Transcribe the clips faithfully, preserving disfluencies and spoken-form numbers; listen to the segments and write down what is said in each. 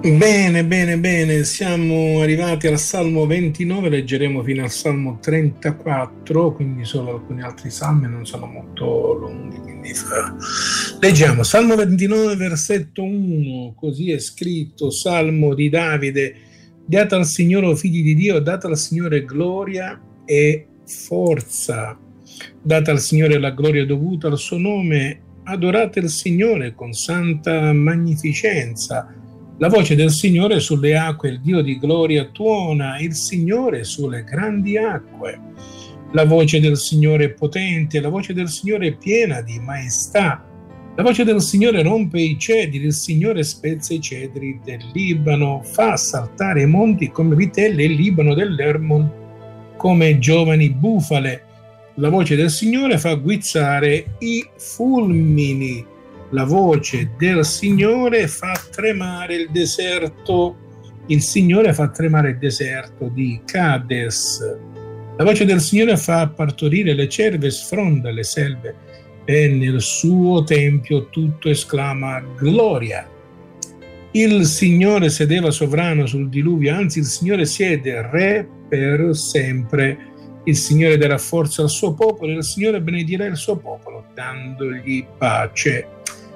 Bene, bene, bene, siamo arrivati al Salmo ventinove, leggeremo fino al Salmo trentaquattro, quindi solo alcuni altri salmi, non sono molto lunghi, quindi fa... leggiamo Salmo ventinove, versetto uno, così è scritto: Salmo di Davide, date al Signore, o figli di Dio, date al Signore gloria e forza, date al Signore la gloria dovuta al suo nome, adorate il Signore con santa magnificenza. La voce del Signore sulle acque, il Dio di gloria tuona, il Signore sulle grandi acque. La voce del Signore è potente, la voce del Signore è piena di maestà. La voce del Signore rompe i cedri, il Signore spezza i cedri del Libano, fa saltare i monti come vitelle, il Libano dell'Hermon come giovani bufale. La voce del Signore fa guizzare i fulmini. La voce del Signore fa tremare il deserto. Il Signore fa tremare il deserto di Cades. La voce del Signore fa partorire le cerve, sfronda le selve, e nel suo tempio tutto esclama gloria. Il Signore sedeva sovrano sul diluvio, anzi il Signore siede re per sempre. Il Signore darà forza al suo popolo e il Signore benedirà il suo popolo, dandogli pace.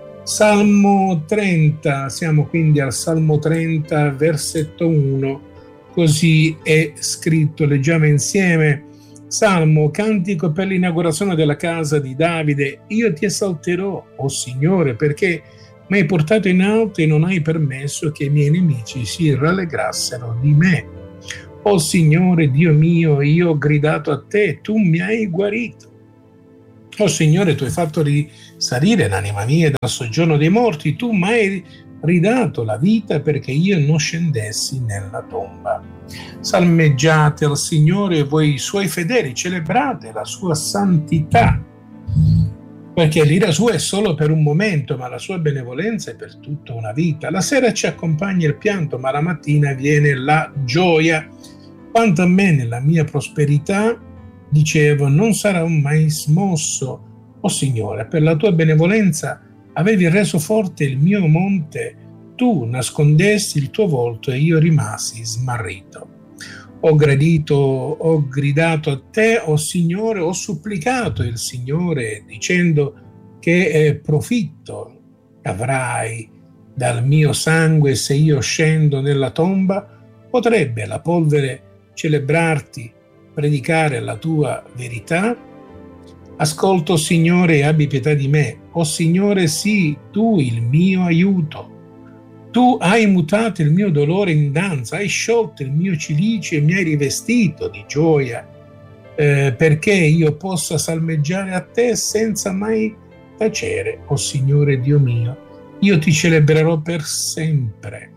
Salmo trenta, siamo quindi al Salmo trenta, versetto uno, così è scritto, leggiamo insieme. Salmo, cantico per l'inaugurazione della casa di Davide. Io ti esalterò, o Signore, perché mi hai portato in alto e non hai permesso che i miei nemici si rallegrassero di me. O Signore, Dio mio, io ho gridato a te, tu mi hai guarito. O Signore, tu hai fatto risalire l'anima mia dal soggiorno dei morti, tu mi hai ridato la vita perché io non scendessi nella tomba. Salmeggiate al Signore voi suoi fedeli, celebrate la sua santità, perché l'ira sua è solo per un momento, ma la sua benevolenza è per tutta una vita. La sera ci accompagna il pianto, ma la mattina viene la gioia. Quanto a me, nella mia prosperità, dicevo, non sarò mai smosso. O Signore, per la tua benevolenza avevi reso forte il mio monte, tu nascondesti il tuo volto e io rimasi smarrito. Ho gradito, ho gridato a te, o Signore, ho supplicato il Signore dicendo che profitto avrai dal mio sangue se io scendo nella tomba. Potrebbe la polvere celebrarti, predicare la tua verità? Ascolto, Signore, e abbi pietà di me. O Signore, sii tu il mio aiuto. Tu hai mutato il mio dolore in danza, hai sciolto il mio cilicio e mi hai rivestito di gioia, eh, perché io possa salmeggiare a te senza mai tacere. O Signore Dio mio, io ti celebrerò per sempre.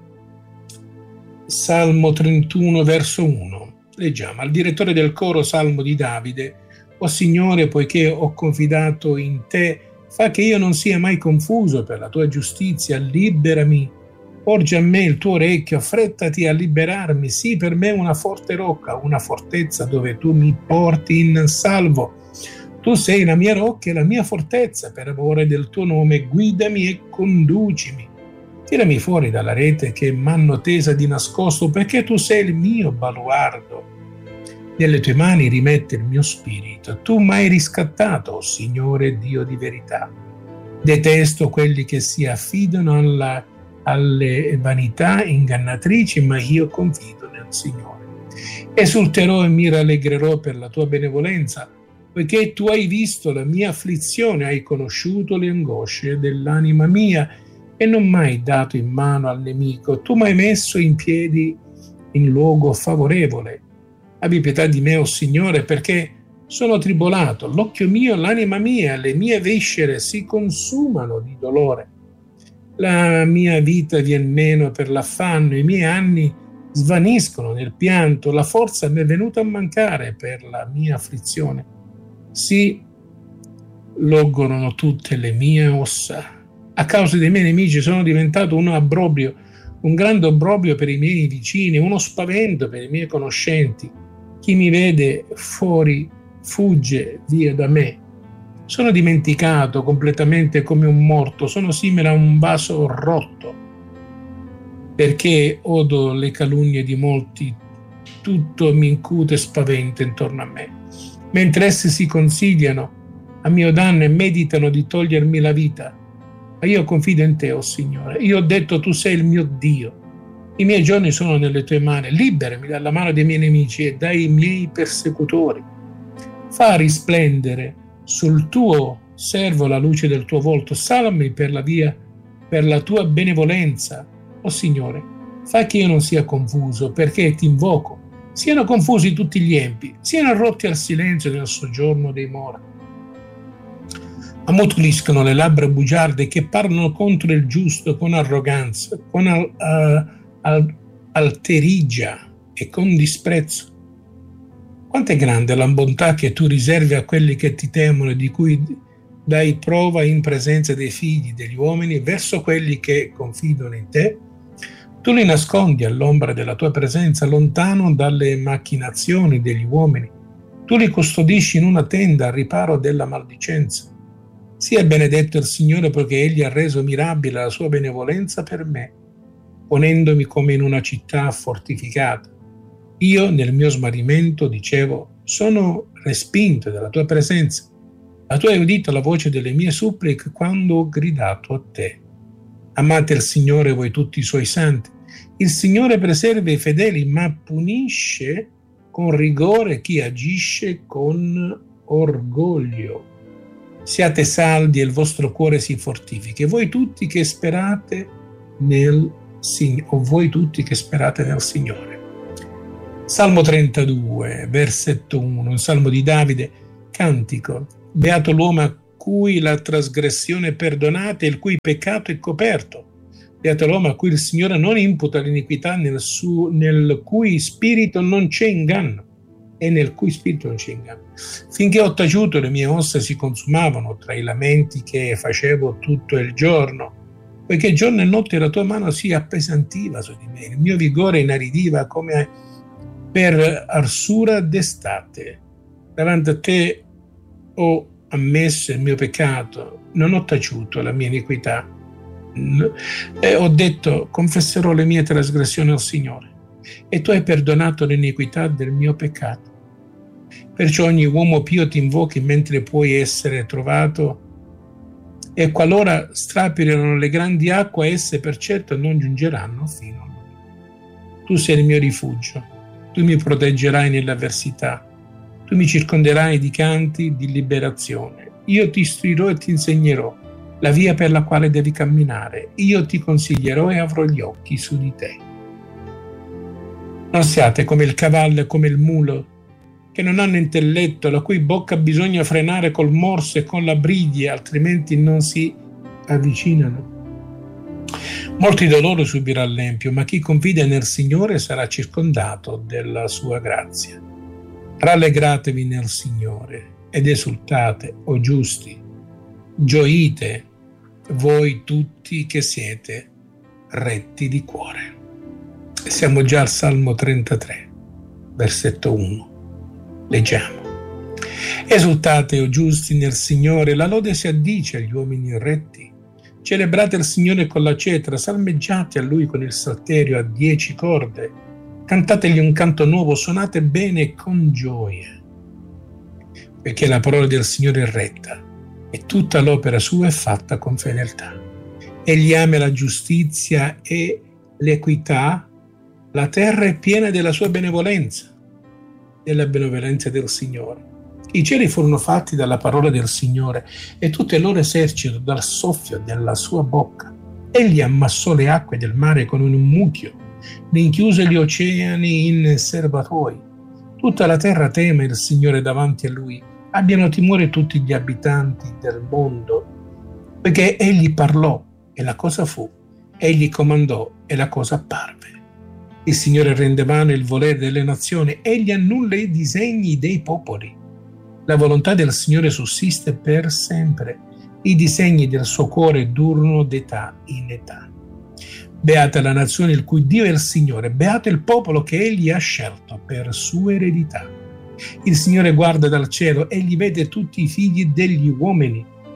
Salmo trentuno, verso uno. Leggiamo, al direttore del coro, Salmo di Davide. O Signore, poiché ho confidato in te, fa che io non sia mai confuso per la tua giustizia, liberami. Porgi a me il tuo orecchio, affrettati a liberarmi, sii per me una forte rocca, una fortezza dove tu mi porti in salvo. Tu sei la mia rocca e la mia fortezza, per amore del tuo nome guidami e conducimi. Tirami fuori dalla rete che m'hanno tesa di nascosto, perché tu sei il mio baluardo. Nelle tue mani rimette il mio spirito. Tu mi hai riscattato, oh Signore Dio di verità. Detesto quelli che si affidano alla, alle vanità ingannatrici, ma io confido nel Signore. Esulterò e mi rallegrerò per la tua benevolenza, poiché tu hai visto la mia afflizione, hai conosciuto le angosce dell'anima mia e non mi hai dato in mano al nemico. Tu mi hai messo in piedi in luogo favorevole. Abbi pietà di me, o Signore, perché sono tribolato. L'occhio mio, l'anima mia, le mie viscere si consumano di dolore. La mia vita viene meno per l'affanno, i miei anni svaniscono nel pianto, la forza mi è venuta a mancare per la mia afflizione. Si logorano tutte le mie ossa. A causa dei miei nemici sono diventato un obbrobrio, un grande obbrobrio per i miei vicini, uno spavento per i miei conoscenti. Chi mi vede fuori fugge via da me. Sono dimenticato completamente come un morto, sono simile a un vaso rotto. perché odo le calunnie di molti, tutto mi incute spavento intorno a me. Mentre essi si consigliano a mio danno e meditano di togliermi la vita, ma io confido in te, o oh Signore. Io ho detto, tu sei il mio Dio. I miei giorni sono nelle tue mani. Liberami dalla mano dei miei nemici e dai miei persecutori. Fa risplendere sul tuo servo la luce del tuo volto. Salvami per la via, per la tua benevolenza. O oh Signore, fa che io non sia confuso, perché ti invoco. Siano confusi tutti gli empi, siano rotti al silenzio nel soggiorno dei mori. Ammutoliscono le labbra bugiarde che parlano contro il giusto con arroganza, con al, uh, al, alterigia e con disprezzo. Quanto è grande la bontà che tu riservi a quelli che ti temono e di cui dai prova in presenza dei figli degli uomini verso quelli che confidano in te. Tu li nascondi all'ombra della tua presenza, lontano dalle macchinazioni degli uomini. Tu li custodisci in una tenda al riparo della maldicenza. Sia benedetto il Signore, perché Egli ha reso mirabile la sua benevolenza per me, ponendomi come in una città fortificata. Io, nel mio smarrimento, dicevo, sono respinto dalla tua presenza. Ma tu hai udito la voce delle mie suppliche quando ho gridato a te. Amate il Signore voi tutti i suoi santi. Il Signore preserva i fedeli, ma punisce con rigore chi agisce con orgoglio. Siate saldi e il vostro cuore si fortifichi. Voi tutti che sperate nel Signore, o voi tutti che sperate nel Signore. Salmo trentadue, versetto uno, un salmo di Davide, cantico. Beato l'uomo a cui la trasgressione è perdonata e il cui peccato è coperto. Beato l'uomo a cui il Signore non imputa l'iniquità, nel, suo, nel cui spirito non c'è inganno. E nel cui spirito non c'è inganno. Finché ho taciuto, le mie ossa si consumavano tra i lamenti che facevo tutto il giorno, poiché giorno e notte la tua mano si appesantiva su di me, il mio vigore inaridiva come per arsura d'estate. Davanti a te ho ammesso il mio peccato, non ho taciuto la mia iniquità. E ho detto, confesserò le mie trasgressioni al Signore, e tu hai perdonato l'iniquità del mio peccato. Perciò ogni uomo pio ti invochi mentre puoi essere trovato, e qualora strapirano le grandi acque, esse per certo non giungeranno fino a lui. Tu sei il mio rifugio, tu mi proteggerai nell'avversità, tu mi circonderai di canti di liberazione. Io ti istruirò e ti insegnerò la via per la quale devi camminare. Io ti consiglierò e avrò gli occhi su di te. Non siate come il cavallo e come il mulo, che non hanno intelletto, la cui bocca bisogna frenare col morso e con la briglia, altrimenti non si avvicinano. Molti dolori subirà l'empio, ma chi confida nel Signore sarà circondato della sua grazia. Rallegratevi nel Signore ed esultate, o giusti, gioite voi tutti che siete retti di cuore. Siamo già al Salmo trentatré, versetto uno. Leggiamo. Esultate, o giusti, nel Signore, la lode si addice agli uomini retti. Celebrate il Signore con la cetra, salmeggiate a Lui con il salterio a dieci corde. Cantategli un canto nuovo, suonate bene con gioia. Perché la parola del Signore è retta e tutta l'opera sua è fatta con fedeltà. Egli ama la giustizia e l'equità. La terra è piena della sua benevolenza, della benevolenza del Signore. I cieli furono fatti dalla parola del Signore e tutto il loro esercito dal soffio della sua bocca. Egli ammassò le acque del mare con un mucchio, rinchiuse gli oceani in serbatoi. Tutta la terra teme il Signore davanti a Lui. Abbiano timore tutti gli abitanti del mondo, perché Egli parlò e la cosa fu, Egli comandò e la cosa apparve. Il Signore rende vano il volere delle nazioni, Egli annulla i disegni dei popoli. La volontà del Signore sussiste per sempre, i disegni del suo cuore durano d'età in età. Beata la nazione il cui Dio è il Signore, beato il popolo che Egli ha scelto per sua eredità. Il Signore guarda dal cielo, Egli vede tutti i figli degli uomini.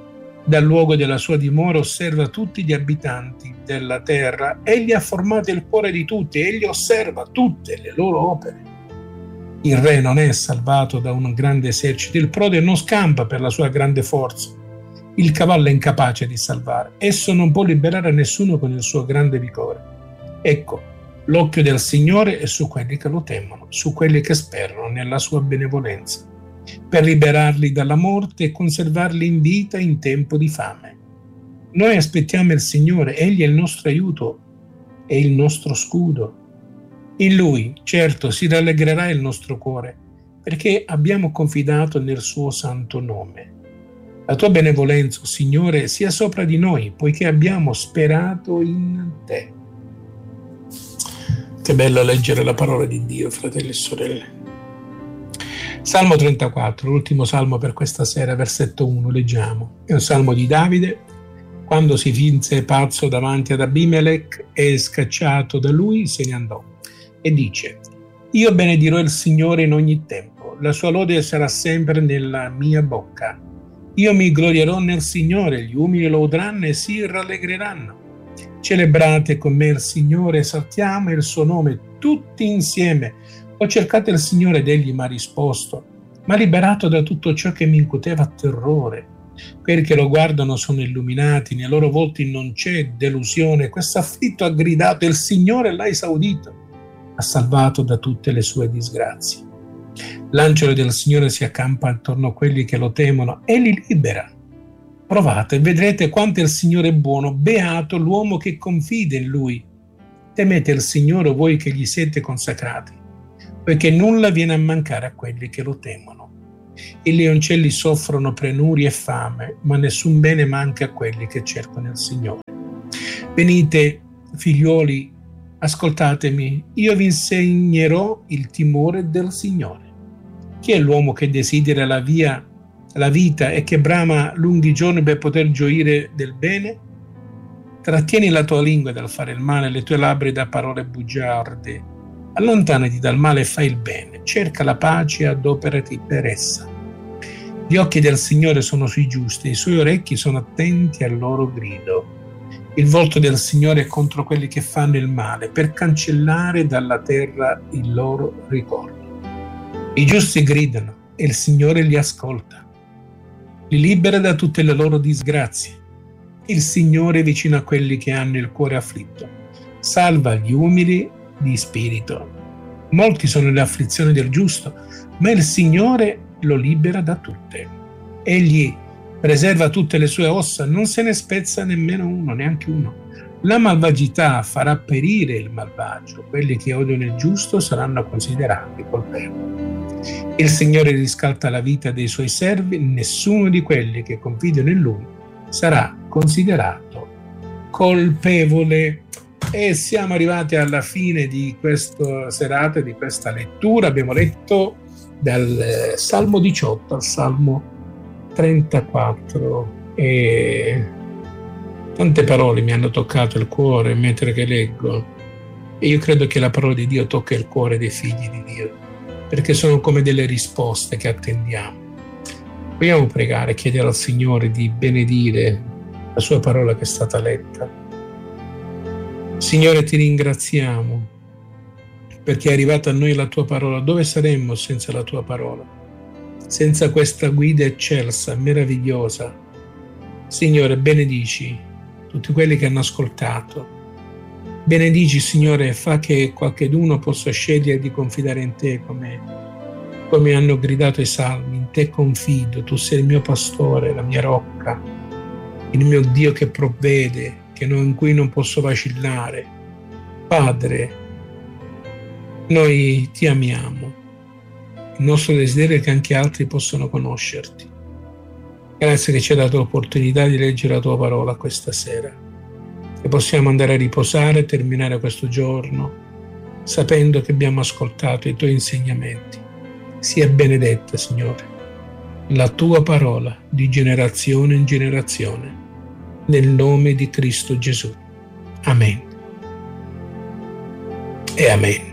Dal luogo della sua dimora osserva tutti gli abitanti della terra. Egli ha formato il cuore di tutti, egli osserva tutte le loro opere. Il re non è salvato da un grande esercito, il prode non scampa per la sua grande forza. Il cavallo è incapace di salvare, esso non può liberare nessuno con il suo grande vigore. Ecco, l'occhio del Signore è su quelli che lo temono, su quelli che sperano nella sua benevolenza, per liberarli dalla morte e conservarli in vita in tempo di fame. Noi aspettiamo il Signore, egli è il nostro aiuto e il nostro scudo. In Lui, certo, si rallegrerà il nostro cuore, perché abbiamo confidato nel suo santo nome. La tua benevolenza, Signore, sia sopra di noi, poiché abbiamo sperato in te. Che bello leggere la parola di Dio, fratelli e sorelle. Salmo trentaquattro, l'ultimo salmo per questa sera, versetto uno, leggiamo. È un salmo di Davide, quando si finse pazzo davanti ad Abimelech e scacciato da lui se ne andò. E dice: io benedirò il Signore in ogni tempo, la sua lode sarà sempre nella mia bocca. Io mi glorierò nel Signore, gli umili lo udranno e si rallegreranno. Celebrate con me il Signore, esaltiamo il suo nome tutti insieme. Ho cercato il Signore ed egli mi ha risposto, mi ha liberato da tutto ciò che mi incuteva terrore. Quelli che lo guardano sono illuminati, nei loro volti non c'è delusione. Questo afflitto ha gridato, il Signore l'ha esaudito, ha salvato da tutte le sue disgrazie. L'angelo del Signore si accampa attorno a quelli che lo temono e li libera. Provate e vedrete quanto il Signore è buono, beato l'uomo che confida in Lui. Temete il Signore voi che gli siete consacrati, poiché nulla viene a mancare a quelli che lo temono. I leoncelli soffrono penuria e fame, ma nessun bene manca a quelli che cercano il Signore. Venite, figliuoli, ascoltatemi, io vi insegnerò il timore del Signore. Chi è l'uomo che desidera la via, la vita e che brama lunghi giorni per poter gioire del bene? Trattieni la tua lingua dal fare il male, le tue labbra da parole bugiarde. Allontanati dal male e fai il bene, cerca la pace e adoperati per essa. Gli occhi del Signore sono sui giusti, i suoi orecchi sono attenti al loro grido. Il volto del Signore è contro quelli che fanno il male, per cancellare dalla terra il loro ricordo. I giusti gridano e il Signore li ascolta. Li libera da tutte le loro disgrazie. Il Signore è vicino a quelli che hanno il cuore afflitto. Salva gli umili di spirito. Molti sono le afflizioni del giusto, ma il Signore lo libera da tutte. Egli preserva tutte le sue ossa, non se ne spezza nemmeno uno, neanche uno. La malvagità farà perire il malvagio, quelli che odiano il giusto saranno considerati colpevoli. Il Signore riscatta la vita dei suoi servi, nessuno di quelli che confidano in Lui sarà considerato colpevole. E siamo arrivati alla fine di questa serata, di questa lettura. Abbiamo letto dal Salmo diciotto al Salmo trentaquattro e tante parole mi hanno toccato il cuore mentre che leggo, e io credo che la parola di Dio tocca il cuore dei figli di Dio, perché sono come delle risposte che attendiamo. Vogliamo pregare, chiedere al Signore di benedire la sua parola che è stata letta. Signore, ti ringraziamo perché è arrivata a noi la tua parola. Dove saremmo senza la tua parola? Senza questa guida eccelsa, meravigliosa. Signore, benedici tutti quelli che hanno ascoltato. Benedici, Signore, fa che qualcheduno possa scegliere di confidare in te come, come hanno gridato i salmi. In te confido, tu sei il mio pastore, la mia rocca, il mio Dio che provvede, che non, in cui non posso vacillare. Padre, noi ti amiamo. Il nostro desiderio è che anche altri possano conoscerti. Grazie che ci hai dato l'opportunità di leggere la tua parola questa sera, che possiamo andare a riposare e terminare questo giorno sapendo che abbiamo ascoltato i tuoi insegnamenti. Sia benedetta, Signore, la tua parola di generazione in generazione, nel nome di Cristo Gesù. Amen. E amen.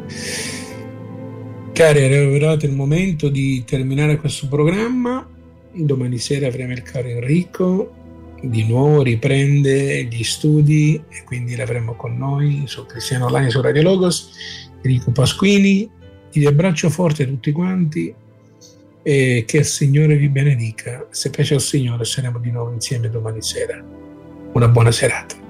Cari, è arrivato il momento di terminare questo programma Domani sera avremo il caro Enrico, di nuovo riprende gli studi e quindi l'avremo con noi su Cristiano Online, su Radio Logos. Enrico Pasquini, vi abbraccio forte tutti quanti e che il Signore vi benedica. Se piace al Signore saremo di nuovo insieme domani sera. Una buona serata.